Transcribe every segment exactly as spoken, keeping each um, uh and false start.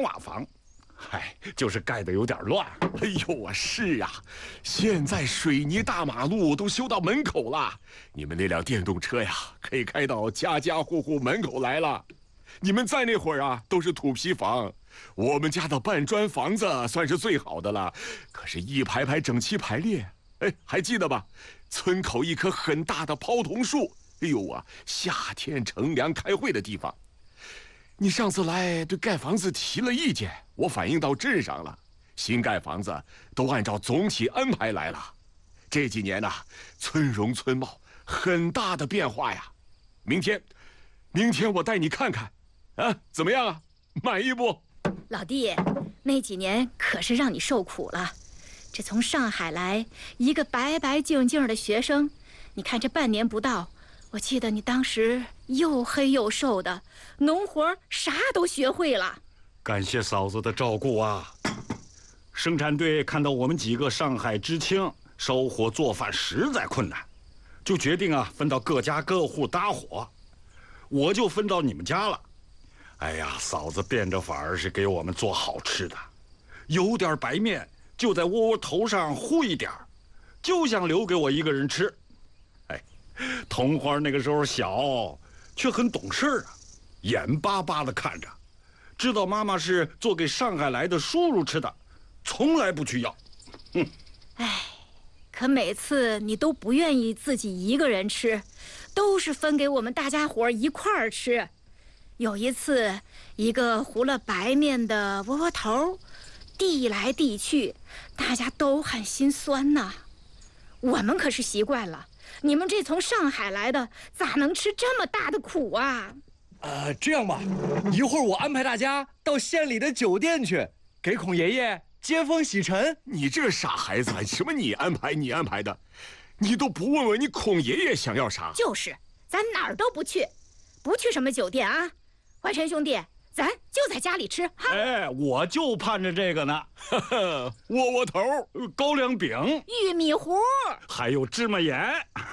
砖瓦房，嗨，就是盖得有点乱。 哎呦啊，是啊，现在水泥大马路都修到门口了，你们那辆电动车呀，可以开到家家户户门口来了。你们在那会儿啊，都是土坯房，我们家的半砖房子算是最好的了，可是一排排整齐排列。哎，还记得吧？村口一棵很大的泡桐树，哎呦啊，夏天乘凉开会的地方。你上次来对盖房子提了意见，我反映到镇上了，新盖房子都按照总体安排来了。这几年呐、啊，村容村貌很大的变化呀。明天，明天我带你看看。啊，怎么样啊？满意不？ 老弟，那几年可是让你受苦了。这从上海来一个白白净净的学生，你看这半年不到，我记得你当时又黑又瘦的，农活啥都学会了。 感谢嫂子的照顾啊！生产队看到我们几个上海知青烧火做饭实在困难，就决定啊分到各家各户搭伙，我就分到你们家了。哎呀，嫂子变着法儿是给我们做好吃的，有点白面就在窝窝头上糊一点儿，就想留给我一个人吃。哎，桐花那个时候小，却很懂事啊，眼巴巴地看着，知道妈妈是做给上海来的叔叔吃的，从来不去要。哼， 哎，可每次你都不愿意自己一个人吃，都是分给我们大家伙一块儿吃。有一次，一个糊了白面的窝窝头递来递去，大家都很心酸呐。我们可是习惯了，你们这从上海来的，咋能吃这么大的苦啊？ 呃，这样吧，一会儿我安排大家到县里的酒店去，给孔爷爷接风洗尘。 你这个傻孩子，什么你安排你安排的，你都不问问你孔爷爷想要啥？ 就是，咱哪儿都不去，不去什么酒店啊？怀晨兄弟，咱就在家里吃哈。 哎，我就盼着这个呢。 窝窝头、 高粱饼、 玉米糊， 还有芝麻盐。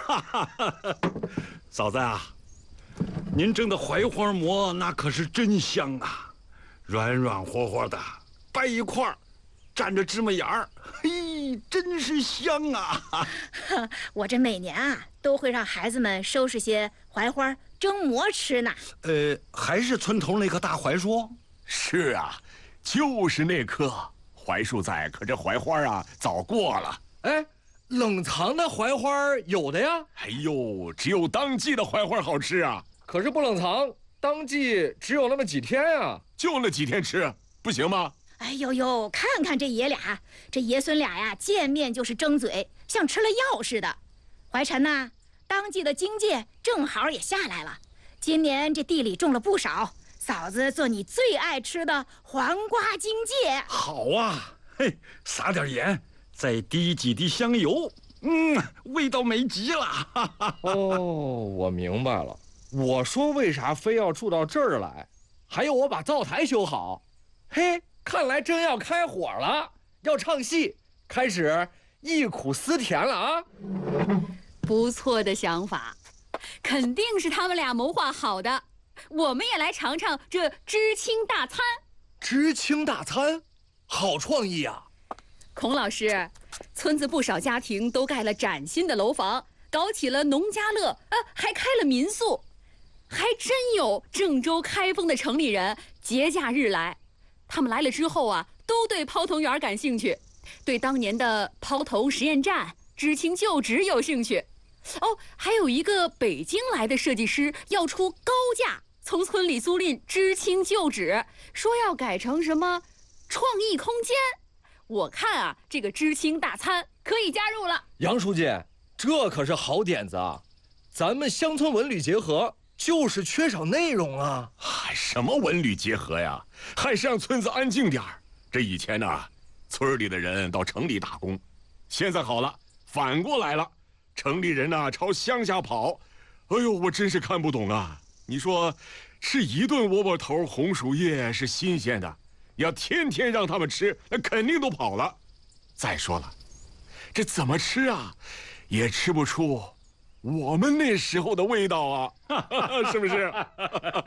嫂子啊，您蒸的槐花馍那可是真香啊，软软和和的，掰一块儿，蘸着芝麻盐儿，嘿，真是香啊！ 我这每年啊都会让孩子们收拾些槐花蒸馍吃呢。 呃，还是村头那棵大槐树？ 是啊，就是那棵槐树在，可这槐花啊早过了。 哎，冷藏的槐花有的呀。 哎呦，只有当季的槐花好吃啊。 可是不冷藏，当季只有那么几天呀， 就那几天吃，不行吗？ 哎呦呦，看看这爷俩，这爷孙俩呀，见面就是争嘴，像吃了药似的。怀晨呐，当季的荆芥正好也下来了，今年这地里种了不少，嫂子做你最爱吃的黄瓜荆芥。 好啊，嘿，撒点盐，再滴几滴香油，嗯，味道美极了。哈哈哦，我明白了。我说为啥非要住到这儿来，还要我把灶台修好？嘿，看来真要开火了，要唱戏，开始忆苦思甜了啊！ 不错的想法，肯定是他们俩谋划好的。我们也来尝尝这知青大餐。 知青大餐，好创意啊！ 孔老师，村子不少家庭都盖了崭新的楼房，搞起了农家乐，呃，还开了民宿。还真有郑州开封的城里人节假日来，他们来了之后啊，都对泡桐园感兴趣，对当年的泡桐实验站、知青就职有兴趣。哦，还有一个北京来的设计师要出高价从村里租赁知青旧址，说要改成什么创意空间。我看啊，这个知青大餐可以加入了。 杨书记，这可是好点子啊！咱们乡村文旅结合，就是缺少内容啊！ 嗨，什么文旅结合呀？还是让村子安静点儿。这以前呢、啊，村里的人到城里打工，现在好了，反过来了，城里人呢、啊、朝乡下跑。哎呦，我真是看不懂啊！你说，吃一顿窝窝头、红薯叶是新鲜的，要天天让他们吃，那肯定都跑了。再说了，这怎么吃啊，也吃不出我们那时候的味道啊，是不是？